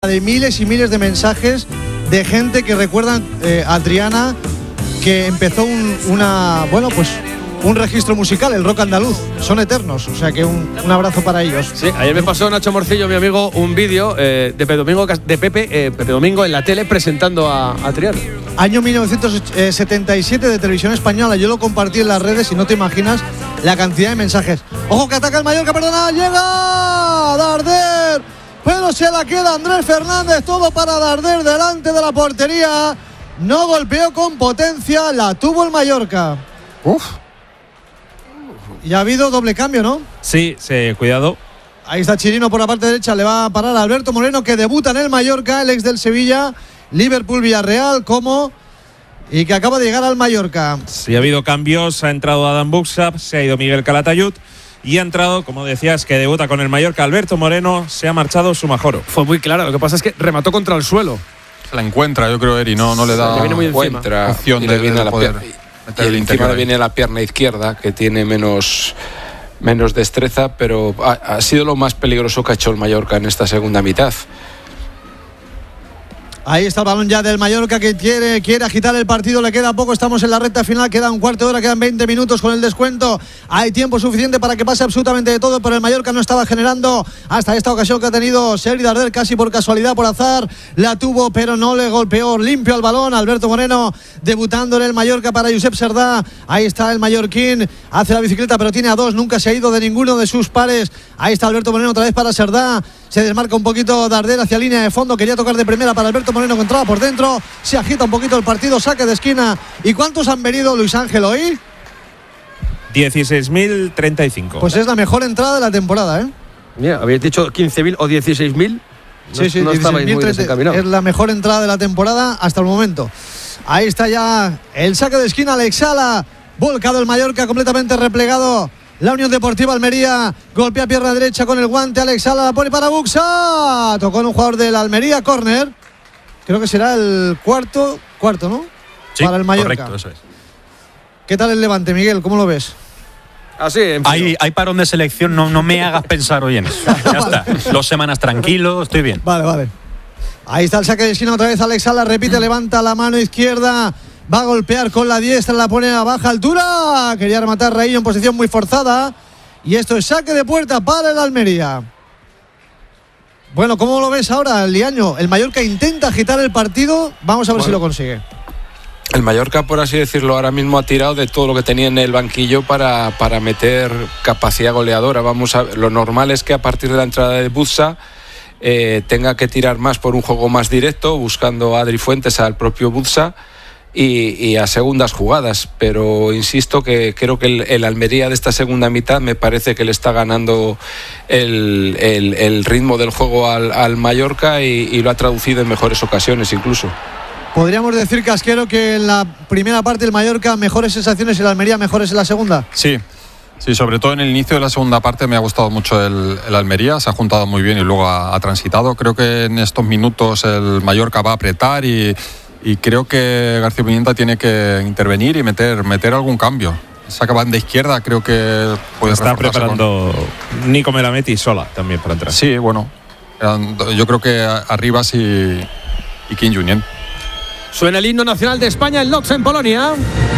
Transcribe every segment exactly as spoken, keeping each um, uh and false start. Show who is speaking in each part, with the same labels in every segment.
Speaker 1: De miles y miles de mensajes de gente que recuerdan eh, a Triana, que empezó un, una bueno pues un registro musical, el rock andaluz. Son eternos, o sea que un, un abrazo para ellos.
Speaker 2: Sí, ayer me pasó Nacho Morcillo, mi amigo, un vídeo eh, de Pepe Domingo, de Pepe, eh, Pepe Domingo en la tele presentando a, a Triana.
Speaker 1: Año mil novecientos setenta y siete de Televisión Española. Yo lo compartí en las redes y no te imaginas la cantidad de mensajes. Ojo que ataca el Mallorca, perdona, llega Darder, pero se la queda Andrés Fernández, todo para Darder delante de la portería. No golpeó con potencia, la tuvo el Mallorca.
Speaker 3: Uf.
Speaker 1: Y ha habido doble cambio, ¿no?
Speaker 3: Sí, sí, cuidado.
Speaker 1: Ahí está Chirino por la parte derecha, le va a parar a Alberto Moreno, que debuta en el Mallorca, el ex del Sevilla, Liverpool, Villarreal, como y que acaba de llegar al Mallorca.
Speaker 3: Sí, ha habido cambios, ha entrado Adam Buxap, se ha ido Miguel Calatayud y ha entrado, como decías, que debuta con el Mallorca, Alberto Moreno, se ha marchado Sumajoro.
Speaker 2: Fue muy claro, lo que pasa es que remató contra el suelo.
Speaker 4: La encuentra, yo creo, Eri, no, no le da
Speaker 2: le viene muy
Speaker 5: encuentra,
Speaker 4: opción
Speaker 5: y
Speaker 4: de,
Speaker 5: le viene
Speaker 4: de
Speaker 5: a la
Speaker 4: poder
Speaker 5: pier-
Speaker 4: meter
Speaker 5: y
Speaker 4: el
Speaker 5: encima
Speaker 4: interior
Speaker 5: le
Speaker 4: ahí.
Speaker 5: viene a la pierna izquierda, que tiene menos, menos destreza, pero ha, ha sido lo más peligroso que ha hecho el Mallorca en esta segunda mitad.
Speaker 1: Ahí está el balón ya del Mallorca, que quiere, quiere agitar el partido, le queda poco, estamos en la recta final, queda un cuarto de hora, quedan veinte minutos con el descuento, hay tiempo suficiente para que pase absolutamente de todo, pero el Mallorca no estaba generando hasta esta ocasión que ha tenido Sergi Darder, casi por casualidad, por azar, la tuvo, pero no le golpeó, limpio al balón, Alberto Moreno debutando en el Mallorca para Josep Serdá, ahí está el mallorquín, hace la bicicleta, pero tiene a dos, nunca se ha ido de ninguno de sus pares, ahí está Alberto Moreno otra vez para Serdá, se desmarca un poquito Darder hacia línea de fondo, quería tocar de primera para Alberto Moreno, que entraba por dentro, se agita un poquito el partido, saque de esquina. ¿Y cuántos han venido, Luis Ángel, hoy?
Speaker 3: dieciséis mil treinta y cinco.
Speaker 1: Pues es la mejor entrada de la temporada, ¿eh?
Speaker 2: Mira, habéis dicho quince mil o dieciséis mil. No,
Speaker 1: Sí, sí,
Speaker 2: no estabais muy desencaminados.
Speaker 1: es la mejor entrada de la temporada hasta el momento. Ahí está ya el saque de esquina, Alex Sala, volcado el Mallorca, completamente replegado. La Unión Deportiva Almería golpea pierna derecha con el guante, Alex Sala la pone para Buxa, tocó en un jugador del Almería, córner. Creo que será el cuarto, cuarto, ¿no?
Speaker 4: Sí,
Speaker 1: para el Mallorca.
Speaker 4: correcto, eso es.
Speaker 1: ¿Qué tal el Levante, Miguel? ¿Cómo lo ves?
Speaker 2: Así, en fin.
Speaker 6: Hay, hay parón de selección, no, no me hagas pensar hoy en eso. Ya está. Dos semanas tranquilo, estoy bien.
Speaker 1: Vale, vale. Ahí está el saque de esquina otra vez, Alex Sala repite, levanta la mano izquierda, va a golpear con la diestra, la pone a baja altura, quería rematar Raillo en posición muy forzada, y esto es saque de puerta para el Almería. Bueno, ¿cómo lo ves ahora, Liaño? El Mallorca intenta agitar el partido, vamos a ver
Speaker 5: Bueno.
Speaker 1: si lo consigue.
Speaker 5: El Mallorca, por así decirlo, ahora mismo ha tirado de todo lo que tenía en el banquillo para, para meter capacidad goleadora. Vamos a, lo normal es que a partir de la entrada de Buxa eh, tenga que tirar más por un juego más directo, buscando a Adri Fuentes, al propio Buxa y, y a segundas jugadas. Pero insisto que creo que el, el Almería de esta segunda mitad me parece que le está ganando el, el, el ritmo del juego al, al Mallorca y, y lo ha traducido en mejores ocasiones incluso.
Speaker 1: ¿Podríamos decir, Casquero, que en la primera parte el Mallorca mejores sensaciones y el Almería mejores en la segunda?
Speaker 4: Sí, sí, sobre todo en el inicio de la segunda parte me ha gustado mucho el, el Almería, se ha juntado muy bien y luego ha, ha transitado. Creo que en estos minutos el Mallorca va a apretar y, y creo que García Pimienta tiene que intervenir y meter, meter algún cambio. Esa banda izquierda creo que puede
Speaker 3: Está
Speaker 4: reforzarse
Speaker 3: preparando con... Nico Melamed y Sola también para entrar.
Speaker 4: Sí, bueno, yo creo que Arribas y, y Kim Junien.
Speaker 2: Suena el himno nacional de España, el Lodz en Polonia.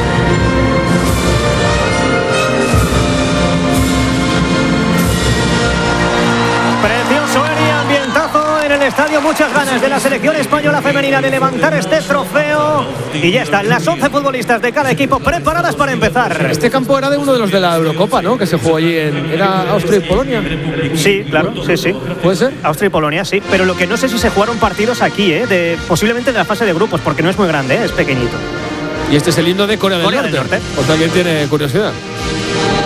Speaker 7: Precioso Eri, ambientazo en el estadio, muchas ganas de la selección española femenina de levantar este trofeo. Y ya están las once futbolistas de cada equipo preparadas para empezar.
Speaker 2: Este campo era de uno de los de la Eurocopa, ¿no? Que se jugó allí en... ¿Era Austria y Polonia?
Speaker 7: Sí, claro, sí, sí.
Speaker 2: ¿Puede ser?
Speaker 7: Austria y Polonia, sí. Pero lo que no sé si se jugaron partidos aquí, ¿eh? De, posiblemente de la fase de grupos, porque no es muy grande, ¿eh? Es pequeñito.
Speaker 2: Y este es el himno de Corea del
Speaker 7: Corea
Speaker 2: Norte.
Speaker 7: del Norte.
Speaker 2: Por si alguien tiene curiosidad.